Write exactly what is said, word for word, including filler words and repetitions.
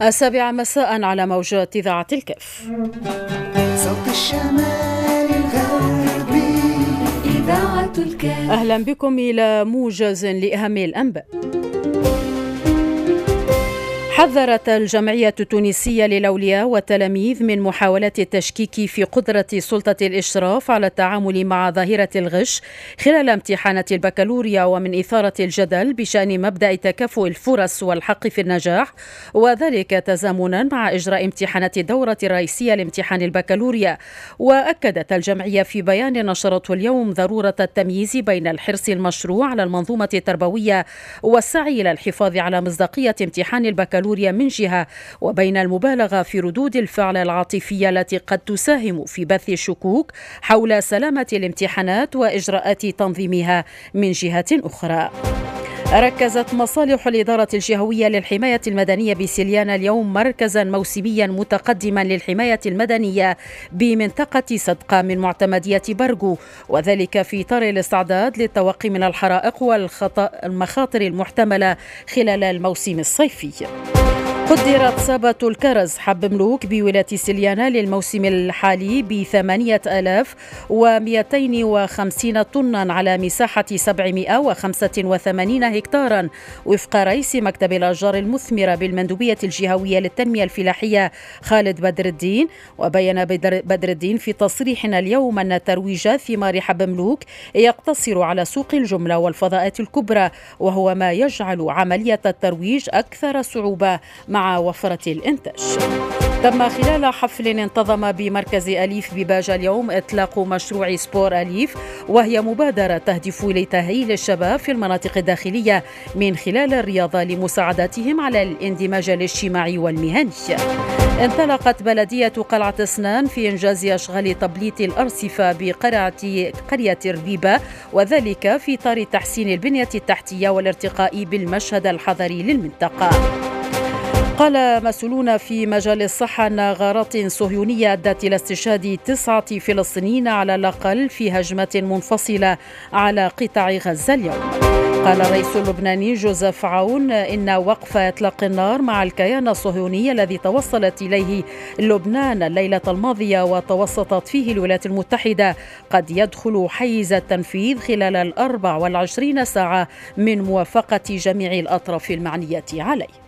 السابعة مساء على موجات إذاعة الكف. صوت الشمال الغربي إذاعة الكف. أهلا بكم إلى موجز لأهم الأنباء. حذرت الجمعية التونسية للأولياء والتلاميذ من محاولة التشكيك في قدرة سلطة الإشراف على التعامل مع ظاهرة الغش خلال امتحانات البكالوريا، ومن إثارة الجدل بشأن مبدأ تكافؤ الفرص والحق في النجاح، وذلك تزامنا مع إجراء امتحانات الدورة الرئيسية لامتحان البكالوريا. وأكدت الجمعية في بيان نشرته اليوم ضرورة التمييز بين الحرص المشروع على المنظومة التربوية والسعي إلى الحفاظ على مصداقية امتحان البكالوريا من جهة، وبين المبالغة في ردود الفعل العاطفية التي قد تساهم في بث الشكوك حول سلامة الامتحانات وإجراءات تنظيمها من جهة أخرى. ركزت مصالح الإدارة الجهوية للحماية المدنية بسليانة اليوم مركزا موسميا متقدما للحماية المدنية بمنطقة صدقة من معتمدية برغو، وذلك في إطار الاستعداد للتوقي من الحرائق والمخاطر المحتملة خلال الموسم الصيفي. قدرت صابة الكرز حب ملوك بولاية سليانة للموسم الحالي بثمانية آلاف ومئتين وخمسين طنا على مساحة سبعمائة وخمسة وثمانين هكتارا، وفق رئيس مكتب الأشجار المثمرة بالمندوبية الجهوية للتنمية الفلاحية خالد بدر الدين. وبين بدر الدين في تصريحنا اليوم أن ترويج ثمار حب ملوك يقتصر على سوق الجملة والفضاءات الكبرى، وهو ما يجعل عملية الترويج أكثر صعوبة مع وفرة الإنتاج. تم خلال حفل انتظم بمركز أليف بباجة اليوم إطلاق مشروع سبور أليف، وهي مبادرة تهدف إلى تأهيل الشباب في المناطق الداخلية من خلال الرياضة لمساعدتهم على الاندماج الاجتماعي والمهني. انطلقت بلدية قلعة أسنان في إنجاز أشغال تبليط الأرصفة بقرية قرية الربيبة، وذلك في إطار تحسين البنية التحتية والارتقاء بالمشهد الحضري للمنطقة. قال مسؤولون في مجال الصحة أن غارات صهيونية أدت إلى استشهاد تسعة فلسطينيين على الأقل في هجمة منفصلة على قطاع غزة اليوم. قال الرئيس اللبناني جوزيف عون إن وقف إطلاق النار مع الكيان الصهيوني الذي توصلت إليه لبنان الليلة الماضية وتوسطت فيه الولايات المتحدة قد يدخل حيز التنفيذ خلال الأربع والعشرين ساعة من موافقة جميع الأطراف المعنية عليه.